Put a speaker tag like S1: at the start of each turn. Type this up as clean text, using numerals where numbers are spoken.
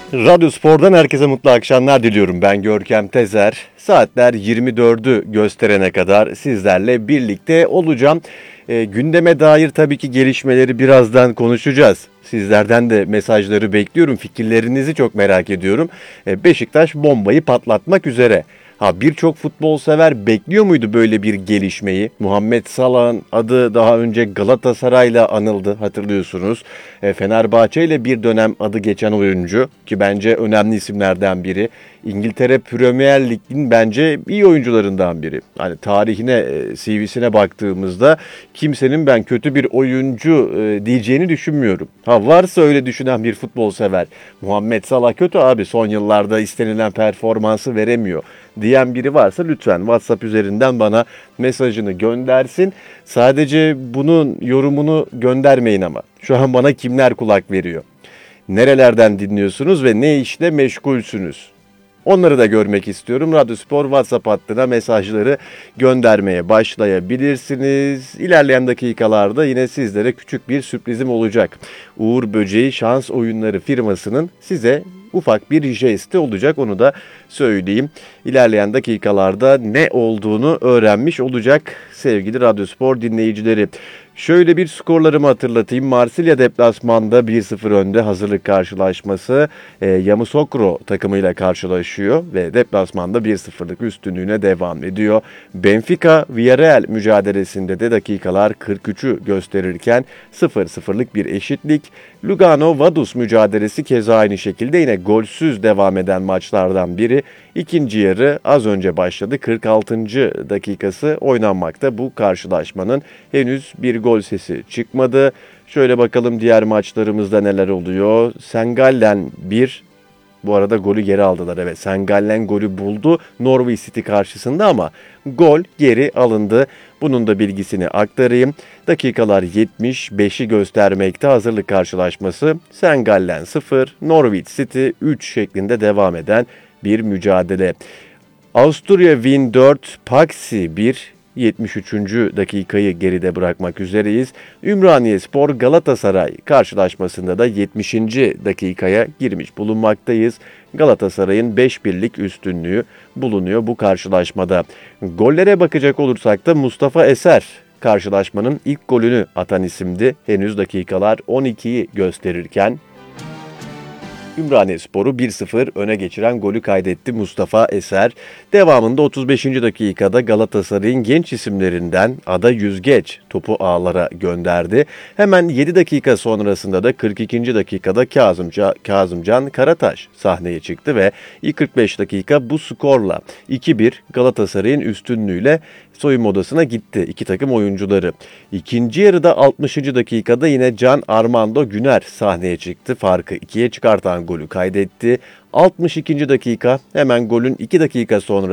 S1: Radyo Spor'dan herkese mutlu akşamlar diliyorum. Ben Görkem Tezer. Saatler 24'ü gösterene kadar sizlerle birlikte olacağım. Gündeme dair tabii ki gelişmeleri birazdan konuşacağız. Sizlerden de mesajları bekliyorum. Fikirlerinizi çok merak ediyorum. Beşiktaş bombayı patlatmak üzere. Birçok futbol sever bekliyor muydu böyle bir gelişmeyi? Muhammed Salah'ın adı daha önce Galatasaray'la anıldı, hatırlıyorsunuz. Fenerbahçe ile bir dönem adı geçen oyuncu ki bence önemli isimlerden biri. İngiltere Premier Lig'in bence iyi oyuncularından biri. Hani tarihine, CV'sine baktığımızda kimsenin ben kötü bir oyuncu diyeceğini düşünmüyorum. Varsa öyle düşünen bir futbol sever. Muhammed Salah kötü abi, son yıllarda istenilen performansı veremiyor diyen biri varsa lütfen WhatsApp üzerinden bana mesajını göndersin. Sadece bunun yorumunu göndermeyin ama. Şu an bana kimler kulak veriyor? Nerelerden dinliyorsunuz ve ne işle meşgulsünüz? Onları da görmek istiyorum. Radyo Spor WhatsApp hattına mesajları göndermeye başlayabilirsiniz. İlerleyen dakikalarda yine sizlere küçük bir sürprizim olacak. Uğur Böceği Şans Oyunları firmasının size ufak bir jesti olacak, onu da söyleyeyim. İlerleyen dakikalarda ne olduğunu öğrenmiş olacak sevgili Radyo Spor dinleyicileri. Şöyle bir skorlarımı hatırlatayım. Marsilya deplasmanda 1-0 önde, hazırlık karşılaşması. Yamoussoukro takımıyla karşılaşıyor ve deplasmanda 1-0'lık üstünlüğüne devam ediyor. Benfica Villarreal mücadelesinde de dakikalar 43'ü gösterirken 0-0'lık bir eşitlik. Lugano Vaduz mücadelesi keza aynı şekilde yine golsüz devam eden maçlardan biri. İkinci yarı az önce başladı. 46. dakikası oynanmakta bu karşılaşmanın. Henüz bir gol sesi çıkmadı. Şöyle bakalım diğer maçlarımızda neler oluyor. St. Gallen 1. Bu arada golü geri aldılar. Evet, St. Gallen golü buldu Norwich City karşısında ama gol geri alındı. Bunun da bilgisini aktarayım. Dakikalar 75'i göstermekte, hazırlık karşılaşması. St. Gallen 0, Norwich City 3 şeklinde devam eden bir mücadele. Avusturya Wien 4, Paxi 1. 73. dakikayı geride bırakmak üzereyiz. Ümraniyespor Galatasaray karşılaşmasında da 70. dakikaya girmiş bulunmaktayız. Galatasaray'ın 5-1'lik üstünlüğü bulunuyor bu karşılaşmada. Gollere bakacak olursak da Mustafa Eser karşılaşmanın ilk golünü atan isimdi. Henüz dakikalar 12'yi gösterirken Ümraniyespor'u 1-0 öne geçiren golü kaydetti Mustafa Eser. Devamında 35. dakikada Galatasaray'ın genç isimlerinden Ada Yüzgeç topu ağlara gönderdi. Hemen 7 dakika sonrasında da 42. dakikada Kazımcan Karataş sahneye çıktı ve ilk 45 dakika bu skorla 2-1 Galatasaray'ın üstünlüğüyle soyunma odasına gitti iki takım oyuncuları. İkinci yarıda 60. dakikada yine Can Armando Güner sahneye çıktı. Farkı 2'ye çıkartan golü kaydetti. 62. dakika, hemen golün 2 dakika sonra